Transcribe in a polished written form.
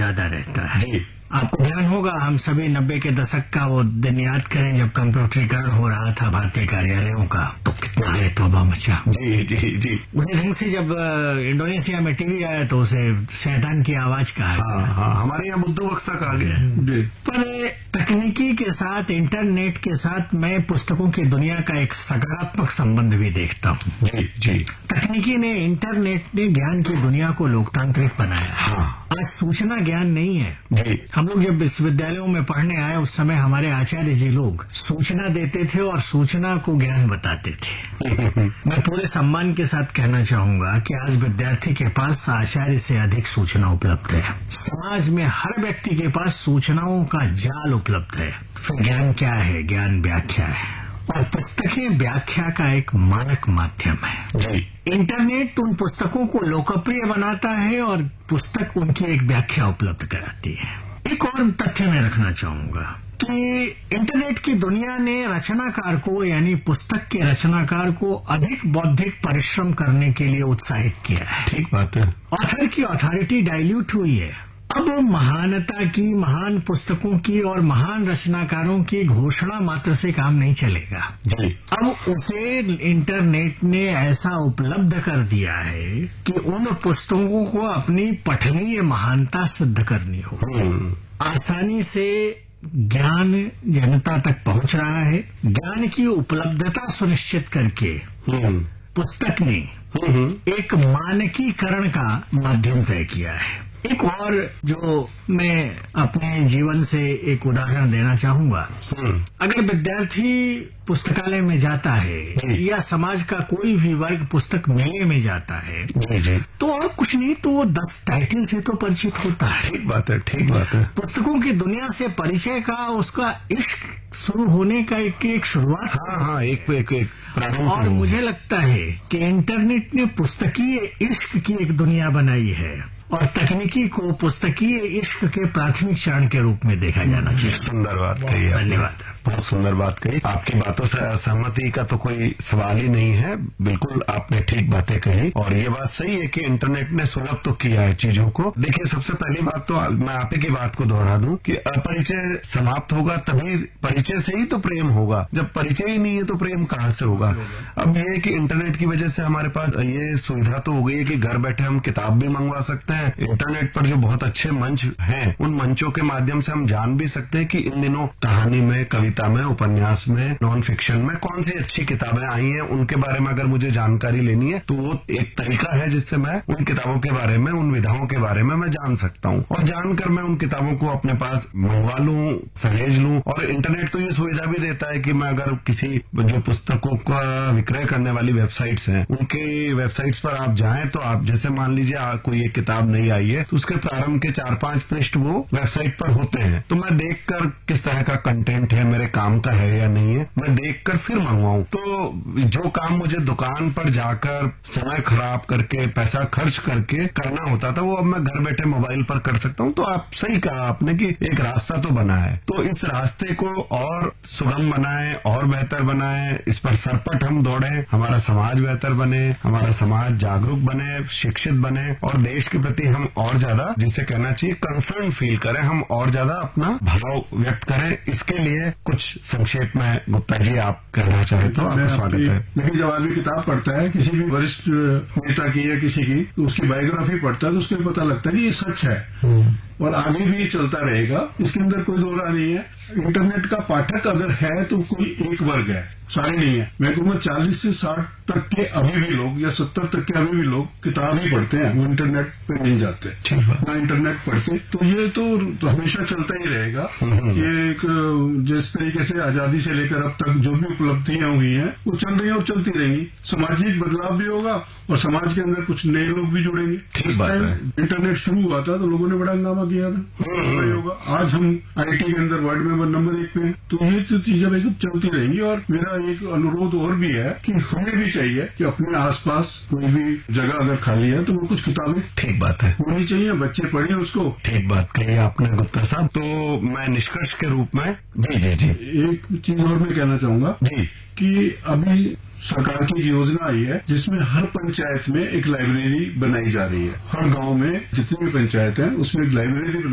ज्यादा रहता है। आपको ध्यान होगा, हम सभी 90 के दशक का वो दिन याद करें जब कंप्यूटरीकरण हो रहा था भारतीय कार्यालयों का, तो कितना है तौबा मचा। जी। उसी ढंग से जब इंडोनेशिया में टीवी आया तो उसे शैतान की आवाज कहा गया। हाँ, हमारे यहाँ बुद्धू बक्सा कहा गया है। पर तकनीकी के साथ, इंटरनेट के साथ मैं पुस्तकों की दुनिया का एक सकारात्मक संबंध भी देखता हूँ। जी। तकनीकी ने, इंटरनेट ने ज्ञान की दुनिया को लोकतांत्रिक बनाया। आज सूचना ज्ञान नहीं है। हम लोग जब विश्वविद्यालयों में पढ़ने आए उस समय हमारे आचार्य जी लोग सूचना देते थे और सूचना को ज्ञान बताते थे। मैं पूरे सम्मान के साथ कहना चाहूंगा कि आज विद्यार्थी के पास आचार्य से अधिक सूचना उपलब्ध है। समाज में हर व्यक्ति के पास सूचनाओं का जाल उपलब्ध है। फिर ज्ञान क्या है? ज्ञान व्याख्या है, और पुस्तकें व्याख्या का एक मानक माध्यम है। इंटरनेट उन पुस्तकों को लोकप्रिय बनाता है और पुस्तक उनकी एक व्याख्या उपलब्ध कराती है। एक और तथ्य मैं रखना चाहूंगा कि इंटरनेट की दुनिया ने रचनाकार को, यानी पुस्तक के रचनाकार को अधिक बौद्धिक परिश्रम करने के लिए उत्साहित किया है। ठीक बात है। ऑथर की अथॉरिटी डाइल्यूट हुई है। अब महानता की, महान पुस्तकों की और महान रचनाकारों की घोषणा मात्र से काम नहीं चलेगा। अब उसे इंटरनेट ने ऐसा उपलब्ध कर दिया है कि उन पुस्तकों को अपनी पठनीय महानता सिद्ध करनी हो। आसानी से ज्ञान जनता तक पहुंच रहा है। ज्ञान की उपलब्धता सुनिश्चित करके पुस्तक ने एक मानकीकरण का माध्यम तय किया है। एक और जो मैं अपने जीवन से एक उदाहरण देना चाहूंगा, अगर विद्यार्थी पुस्तकालय में जाता है या समाज का कोई भी वर्ग पुस्तक मेले में जाता है तो और कुछ नहीं तो 10 टाइटल से तो परिचित होता है। ठीक बात है। पुस्तकों की दुनिया से परिचय का, उसका इश्क शुरू होने का एक शुरुआत। हाँ, एक प्रारंभ। और मुझे लगता है कि इंटरनेट ने पुस्तकीय इश्क की एक दुनिया बनाई है और तकनीकी को पुस्तकीय इश्क के प्राथमिक चरण के रूप में देखा जाना चाहिए। सुंदर बात कही। धन्यवाद। बहुत सुंदर बात कही। आपकी बातों से असहमति का तो कोई सवाल ही नहीं है। बिल्कुल आपने ठीक बातें कही और ये बात सही है कि इंटरनेट ने सुलभ तो किया है चीजों को। देखिए, सबसे पहली बात तो मैं आप ही की बात को दोहरा दूं कि अपरिचय समाप्त होगा तभी, परिचय से ही तो प्रेम होगा। जब परिचय ही नहीं है तो प्रेम कहाँ से होगा। अब ये है कि इंटरनेट की वजह से हमारे पास ये सुविधा तो हो गई है कि घर बैठे हम किताब भी मंगवा सकते हैं। इंटरनेट पर जो बहुत अच्छे मंच हैं, उन मंचों के माध्यम से हम जान भी सकते हैं कि इन दिनों कहानी में, कविता में, उपन्यास में, नॉन फिक्शन में कौन सी अच्छी किताबें आई हैं। उनके बारे में अगर मुझे जानकारी लेनी है तो वो एक तरीका है जिससे मैं उन किताबों के बारे में, उन विधाओं के बारे में मैं जान सकता हूँ और जानकर मैं उन किताबों को अपने पास मंगवा लूं, सहेज लूं। और इंटरनेट तो ये सुविधा भी देता है कि मैं अगर किसी जो पुस्तकों का विक्रय करने वाली वेबसाइट्स हैं, उनके वेबसाइट्स पर आप जाएं तो आप जैसे मान लीजिए कोई एक किताब नहीं आई है तो उसके प्रारंभ के 4-5 पृष्ठ वो वेबसाइट पर होते हैं, तो मैं देखकर किस तरह का कंटेंट है, मेरे काम का है या नहीं है, मैं देखकर फिर मंगवाऊं। तो जो काम मुझे दुकान पर जाकर समय खराब करके, पैसा खर्च करके करना होता था, वो अब मैं घर बैठे मोबाइल पर कर सकता हूं। तो आप सही कहा आपने कि एक रास्ता तो बना है, तो इस रास्ते को और सुगम बनाए और बेहतर बनाए, इस पर सरपट हम दौड़े, हमारा समाज बेहतर बने, हमारा समाज जागरूक बने, शिक्षित बने और देश के प्रति हम और ज्यादा, जिसे कहना चाहिए कंसर्न फील करें, हम और ज्यादा अपना भाव व्यक्त करें। इसके लिए कुछ संक्षेप में गुप्ता जी आप कहना चाहे तो आपका स्वागत है। लेकिन जब आदमी किताब पढ़ता है किसी भी वरिष्ठ नेता की या किसी की, तो उसकी बायोग्राफी पढ़ता है तो उसको पता लगता है कि ये सच है और आगे भी चलता रहेगा, इसके अंदर कोई दो राय नहीं है। इंटरनेट का पाठक अगर है तो कोई एक वर्ग है, सारे नहीं है। मैं कहूँगा 40 से 60 तक के अभी भी लोग या 70 तक के अभी भी लोग किताब ही पढ़ते हैं, वो इंटरनेट पे नहीं जाते, ना इंटरनेट पढ़ते। तो ये तो हमेशा चलता ही रहेगा। ये एक जिस तरीके से आजादी से लेकर अब तक जो भी उपलब्धियां हुई हैं वो चल रही है और चलती रहेंगी। सामाजिक बदलाव भी होगा और समाज के अंदर कुछ नए लोग भी जुड़ेंगे। ठीक बात है। इंटरनेट शुरू हुआ था तो लोगों ने बड़ा हंगामा किया था, होगा। आज हम आईटी के अंदर वर्ल्ड में नंबर 1 पे हैं। तो ये तो चीजें एकदम चलती रहेंगी। और मेरा एक अनुरोध और भी है कि हमें भी चाहिए कि अपने आसपास कोई भी जगह अगर खाली है तो वो कुछ किताबें, ठीक बात है, होनी चाहिए, बच्चे पढ़ें उसको। ठीक बात कही आपने गुप्ता साहब। तो मैं निष्कर्ष के रूप में जी एक चीज और मैं कहना चाहूंगा जी कि अभी सरकार की योजना आई है जिसमें हर पंचायत में एक लाइब्रेरी बनाई जा रही है। हर गांव में जितनी भी पंचायत है उसमें एक लाइब्रेरी